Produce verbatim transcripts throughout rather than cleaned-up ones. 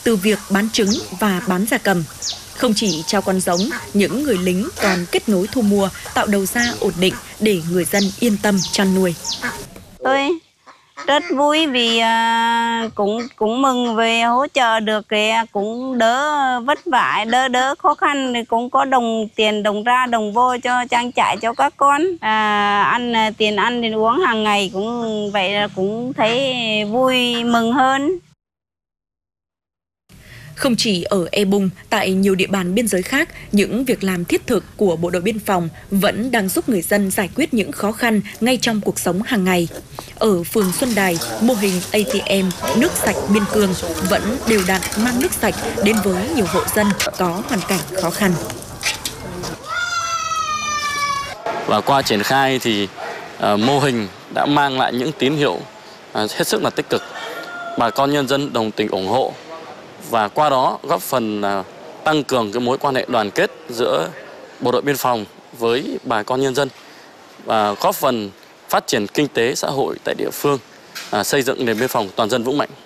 từ việc bán trứng và bán gia cầm. Không chỉ trao con giống, những người lính còn kết nối thu mua, tạo đầu ra ổn định để người dân yên tâm chăn nuôi. Tôi rất vui vì uh, cũng cũng mừng về hỗ trợ được thì cũng đỡ vất vả, đỡ đỡ khó khăn, thì cũng có đồng tiền đồng ra đồng vô cho trang trải cho các con. À, ăn tiền ăn tiền uống hàng ngày cũng vậy là cũng thấy vui mừng hơn. Không chỉ ở E Bung, tại nhiều địa bàn biên giới khác, những việc làm thiết thực của Bộ đội Biên phòng vẫn đang giúp người dân giải quyết những khó khăn ngay trong cuộc sống hàng ngày. Ở phường Xuân Đài, mô hình a tê em nước sạch Biên Cương vẫn đều đặn mang nước sạch đến với nhiều hộ dân có hoàn cảnh khó khăn. Và qua triển khai thì uh, mô hình đã mang lại những tín hiệu uh, hết sức là tích cực. Bà con nhân dân đồng tình ủng hộ. Và qua đó góp phần tăng cường cái mối quan hệ đoàn kết giữa Bộ đội Biên phòng với bà con nhân dân và góp phần phát triển kinh tế xã hội tại địa phương, xây dựng nền biên phòng toàn dân vững mạnh.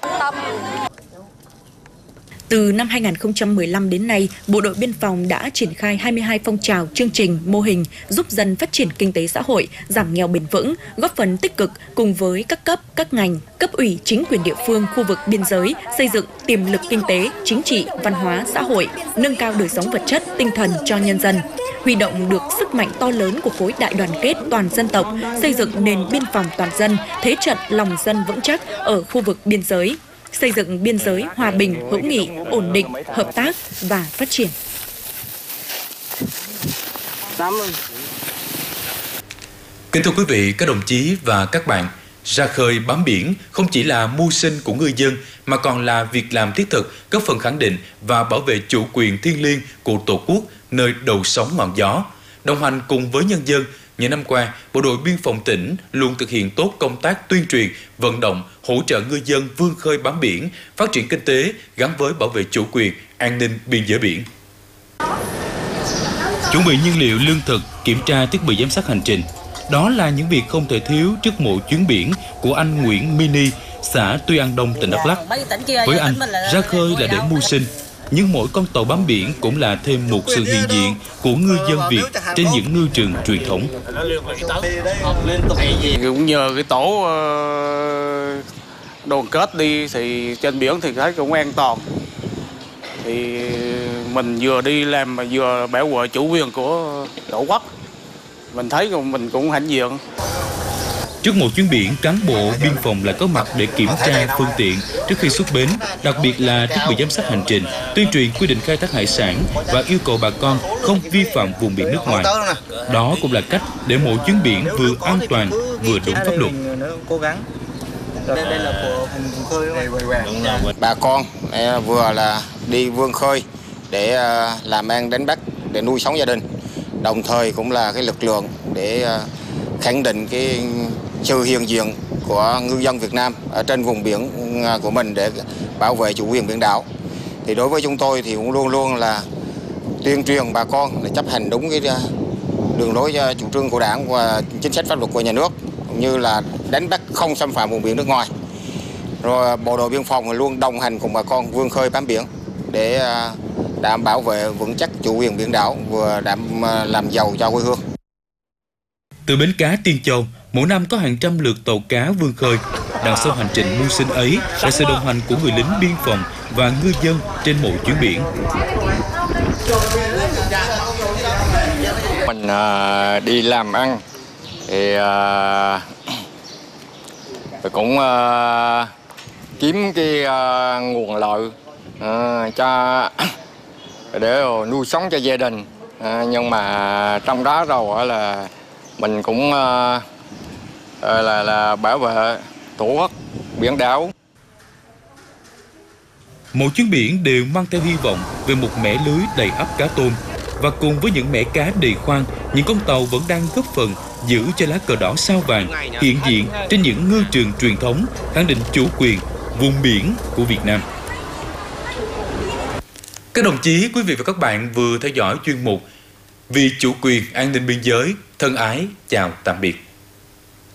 Từ năm hai nghìn không trăm mười lăm đến nay, Bộ đội Biên phòng đã triển khai hai mươi hai phong trào chương trình, mô hình giúp dân phát triển kinh tế xã hội, giảm nghèo bền vững, góp phần tích cực cùng với các cấp, các ngành, cấp ủy, chính quyền địa phương, khu vực biên giới, xây dựng tiềm lực kinh tế, chính trị, văn hóa, xã hội, nâng cao đời sống vật chất, tinh thần cho nhân dân. Huy động được sức mạnh to lớn của khối đại đoàn kết toàn dân tộc, xây dựng nền biên phòng toàn dân, thế trận lòng dân vững chắc ở khu vực biên giới, xây dựng biên giới hòa bình, hữu nghị, ổn định, hợp tác và phát triển. Kính thưa quý vị, các đồng chí và các bạn, ra khơi bám biển không chỉ là mưu sinh của ngư dân mà còn là việc làm thiết thực, góp phần khẳng định và bảo vệ chủ quyền thiêng liêng của Tổ quốc nơi đầu sóng ngọn gió. Đồng hành cùng với nhân dân, những năm qua, Bộ đội Biên phòng tỉnh luôn thực hiện tốt công tác tuyên truyền, vận động, hỗ trợ ngư dân vươn khơi bám biển, phát triển kinh tế gắn với bảo vệ chủ quyền, an ninh biên giới biển. Chuẩn bị nhiên liệu lương thực, kiểm tra thiết bị giám sát hành trình. Đó là những việc không thể thiếu trước mỗi chuyến biển của anh Nguyễn Mini, xã Tuy An Đông, tỉnh Đắk Lắk. Với anh, ra khơi là để mưu sinh, nhưng mỗi con tàu bám biển cũng là thêm một sự hiện diện của ngư dân Việt trên những ngư trường truyền thống. Cũng nhờ cái tổ đoàn kết đi thì trên biển thì thấy cũng an toàn. Thì mình vừa đi làm mà vừa bảo vệ chủ quyền của Tổ quốc. Mình thấy mình cũng hãnh diện. Trước mỗi chuyến biển, cán bộ biên phòng lại có mặt để kiểm tra phương tiện trước khi xuất bến, đặc biệt là thiết bị giám sát hành trình, tuyên truyền quy định khai thác hải sản và yêu cầu bà con không vi phạm vùng biển nước ngoài. Đó cũng là cách để mỗi chuyến biển vừa an toàn vừa đúng pháp luật. Bà con vừa là đi vươn khơi để làm ăn đánh bắt để nuôi sống gia đình, đồng thời cũng là cái lực lượng để khẳng định cái sự hiện diện của ngư dân Việt Nam ở trên vùng biển của mình để bảo vệ chủ quyền biển đảo. Thì đối với chúng tôi thì cũng luôn luôn là tuyên truyền bà con để chấp hành đúng cái đường lối chủ trương của Đảng và chính sách pháp luật của nhà nước, cũng như là đánh bắt không xâm phạm vùng biển nước ngoài. Rồi Bộ đội Biên phòng luôn đồng hành cùng bà con vươn khơi bám biển để đảm bảo vệ vững chắc chủ quyền biển đảo, vừa đảm làm giàu cho quê hương. Từ bến cá Tiên Châu, mỗi năm có hàng trăm lượt tàu cá vươn khơi. Đằng sau hành trình mưu sinh ấy là sự đồng hành của người lính biên phòng và ngư dân trên mỗi chuyến biển. Mình uh, đi làm ăn thì uh, cũng uh, kiếm cái uh, nguồn lợi uh, cho để nuôi sống cho gia đình. Uh, nhưng mà trong đó rồi là mình cũng uh, là, là bảo vệ Tổ quốc biển đảo. Mỗi chuyến biển đều mang theo hy vọng về một mẻ lưới đầy ắp cá tôm. Và cùng với những mẻ cá đầy khoang, những con tàu vẫn đang góp phần giữ cho lá cờ đỏ sao vàng hiện diện trên những ngư trường truyền thống, khẳng định chủ quyền vùng biển của Việt Nam. Các đồng chí, quý vị và các bạn vừa theo dõi chuyên mục Vì chủ quyền an ninh biên giới. Thân ái chào tạm biệt.